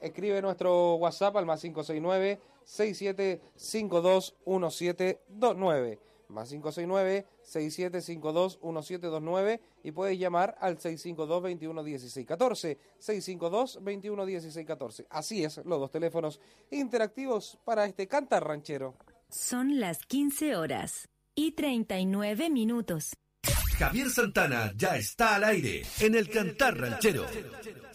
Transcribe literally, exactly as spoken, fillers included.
escribe nuestro WhatsApp al más cinco seis nueve, seis siete cinco dos, uno siete dos nueve. Más cinco seis nueve, seis siete cinco dos, uno siete dos nueve y puedes llamar al seis cinco dos, veintiuno dieciséis catorce. seis cinco dos, veintiuno dieciséis catorce. Así es, los dos teléfonos interactivos para este Cantar Ranchero. Son las quince horas y treinta y nueve minutos. Javier Santana ya está al aire en el Cantar Ranchero.